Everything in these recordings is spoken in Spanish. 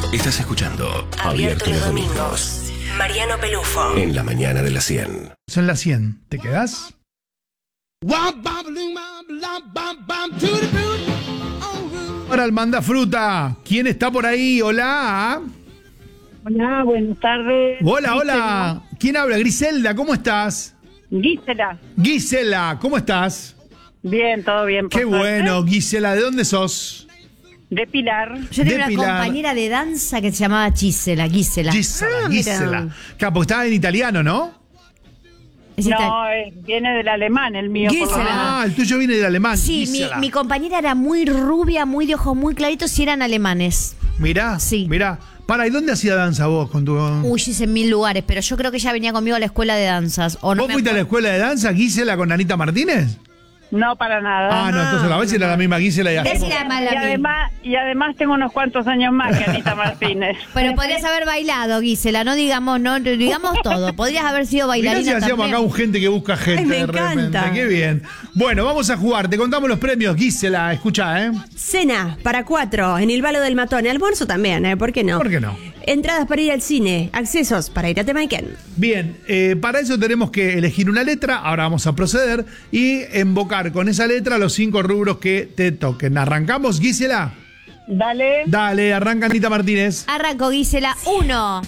Estás escuchando Abierto los domingos. Mariano Pelufo. En la mañana de las 100. Son las 100. ¿Te quedás? Ahora el manda fruta. ¿Quién está por ahí? Hola. Hola, buenas tardes. Hola, hola. ¿Quién habla? Griselda, ¿cómo estás? Gisela. Gisela, ¿cómo estás? Bien, todo bien. Qué por suerte. bueno, Gisela. ¿De dónde sos? De Pilar. Yo De tenía una Pilar. compañera de danza que se llamaba Gisela. Gisela. Ah, mira. Gisela. Claro, porque estaba en italiano, ¿no? Es No, viene del alemán el mío. por lo Gisela. menos. Ah, el tuyo viene del alemán. Sí, Gisela. mi compañera era muy rubia, muy de ojos muy claritos y eran alemanes. Mirá, Sí. mirá. ¿Y dónde hacía danza vos con tu...? Uy, hice en 1000 lugares, pero yo creo que ella venía conmigo a la escuela de danzas. O no ¿Vos me fuiste a la acuerdo. escuela de danza, Gisela, con Anita Martínez? No, para nada. Ah, no, entonces a veces era la misma Gisela y Esa hacemos- era más Y la misma. además tengo unos cuantos años más que Anita Martínez. Pero podrías haber bailado, Gisela, no digamos todo. Podrías haber sido Mirá si bailarina hacíamos también. acá un gente que busca gente. Ay, me de repente. encanta. Qué bien. Bueno, vamos a jugar. Te contamos los premios, Gisela. Escuchá, ¿eh? Cena para 4 en el Balo del Matón. Almuerzo también, ¿por qué no? ¿Por qué no? Entradas para ir al cine. Accesos para ir a Temaiken. Bien, para eso tenemos que elegir una letra. Ahora vamos a proceder y invocar con esa letra los 5 rubros que te toquen. ¿Arrancamos, Gisela? Dale. Dale, arranca Anita Martínez. Arrancó, Gisela. 1.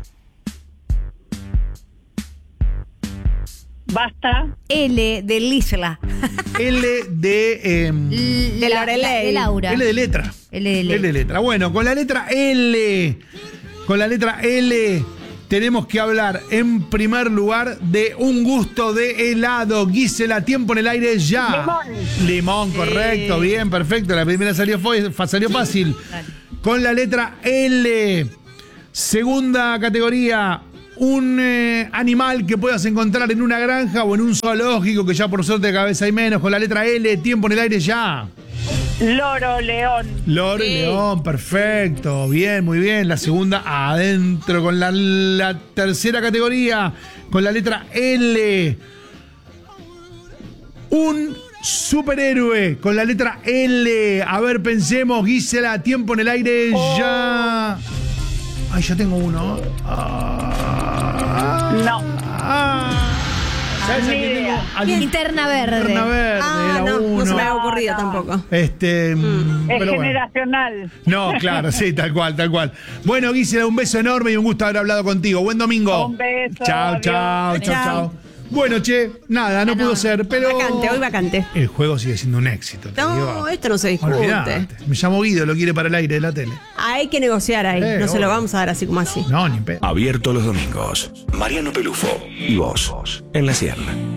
Basta. L de Lisla. L de... De Loreley. de Laura. L de letra. L de L de letra. letra. Bueno, con la letra L. Con la letra L tenemos que hablar en primer lugar de un gusto de helado. Gisela, tiempo en el aire ya. Limón. Limón, correcto, bien, perfecto. La primera salió fácil. Con la letra L. Segunda categoría. Un animal que puedas encontrar en una granja o en un zoológico, que ya por suerte cada vez hay menos. Con la letra L, tiempo en el aire ya. Loro, león. Loro y león, perfecto. Bien, muy bien. La segunda adentro. Con la tercera categoría, con la letra L. Un superhéroe con la letra L. A ver, pensemos, Gisela, tiempo en el aire ya. Ay, yo tengo uno. No. ¿Sabes a Ni quién idea. tengo? Al Linterna verde. Linterna verde, era no uno. se me había ocurrido tampoco. Es pero bueno. generacional. No, claro, sí, tal cual, tal cual. Bueno, Gisela, un beso enorme y un gusto haber hablado contigo. Buen domingo. Un beso, Chao, adiós. chao, chao, chao. Bueno, che, nada, no pudo ser, pero... Vacante, hoy vacante. El juego sigue siendo un éxito, te No, digo. esto no se discute. Olvidate. Me llamo Guido, lo quiere para el aire de la tele. Hay que negociar ahí. No se obvio. lo vamos a dar así como así. No, ni pedo. Abierto los domingos. Mariano Pelufo y vos. En la 100.